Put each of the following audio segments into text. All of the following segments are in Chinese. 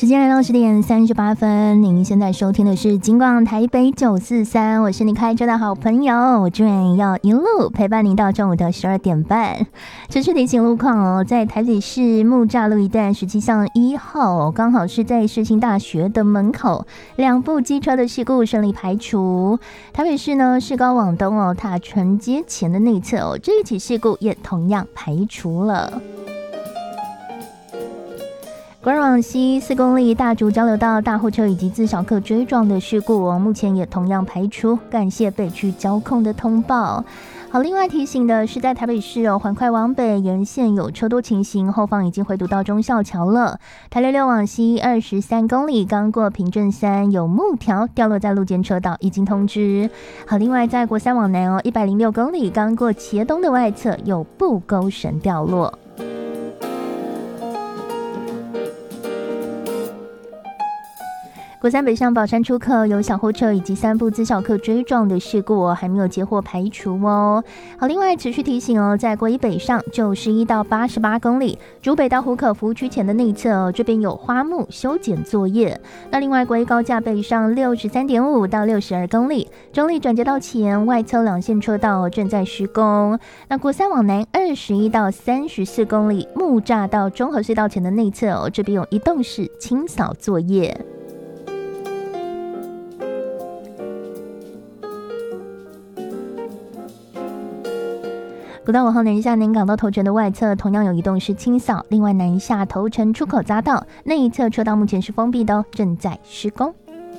时间来到10:38，您现在收听的是金广台北943，我是你开车的好朋友Jane，要一路陪伴您到中午的12点半。持续提醒路况哦，在台北市木栅路一段17巷1号，刚好是在世新大学的门口，两部机车的事故顺利排除。台北市呢市高往东哦，塔城街前的内侧哦，这一起事故也同样排除了。国二往西4公里大竹交流道大货车以及自小客追撞的事故哦，目前也同样排除，感谢北区交控的通报。好，另外提醒的是，在台北市哦，环快往北沿线有车多情形，后方已经回堵到忠孝桥了。台66往西23公里，刚过平镇山有木条掉落在路肩车道，已经通知。好，另外在国3往南哦，106公里，刚过茄东的外侧有布钩绳掉落。国3北上宝山出口有小货车以及3部自小客追撞的事故还没有截获排除哦。好，另外持续提醒哦，在国1北上91到88公里，竹北到湖口服务区前的内侧哦，这边有花木修剪作业。那另外国1高架北上63.5到62公里，中立转接道前外侧2线车道正在施工。那国3往南21到34公里，木栅到中和隧道前的内侧哦，这边有移动式清扫作业。国道5号南下南港到头城的外侧同样有移动式清扫，另外南下头城出口匝道那一侧车道目前是封闭的哦，正在施工。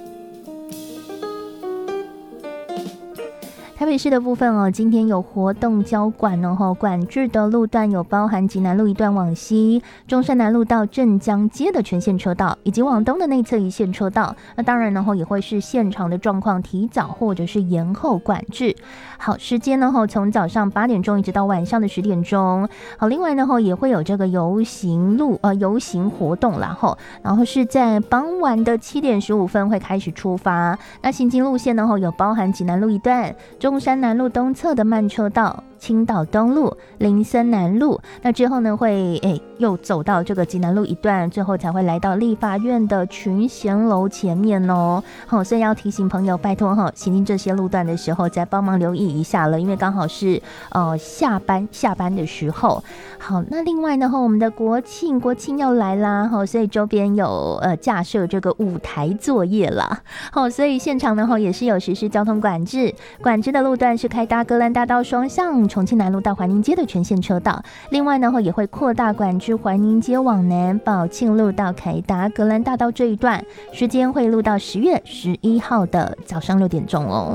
台北市的部分哦，今天有活动交管哦，管制的路段有包含济南路一段往西、中山南路到镇江街的全线车道，以及往东的内侧一线车道。那当然呢，也会是现场的状况提早或者是延后管制。好，时间呢从早上8点钟一直到晚上的10点钟。好，另外呢也会有这个游行活动啦，然后是在傍晚的7点15分会开始出发。那行经路线呢有包含济南路一段、中山南路东侧的慢车道、青岛东路、林森南路，那之后呢会又走到这个济南路一段，最后才会来到立法院的群贤楼前面哦。好，所以要提醒朋友，拜托行经这些路段的时候再帮忙留意一下了，因为刚好是下班的时候。好，那另外呢我们的国庆要来啦，所以周边有架设这个舞台作业啦。好，所以现场呢也是有实施交通管制的路段是开搭格兰大道双向重庆南路到怀宁街的全线车道，另外呢也会扩大管制怀宁街往南宝庆路到凯达格兰大道这一段，时间会录到10月11号的早上6点钟哦。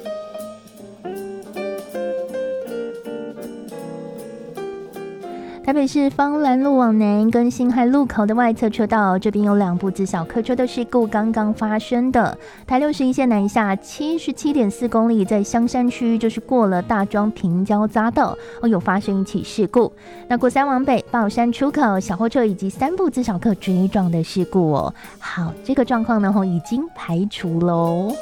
台北市芳兰路往南跟辛亥路口的外侧车道，这边有2部自小客车的事故刚刚发生的。台61线南下77.4公里，在香山区就是过了大庄平交匝道有发生一起事故。那国3往北宝山出口小货车以及3部自小客追撞的事故哦。好，这个状况呢已经排除喽。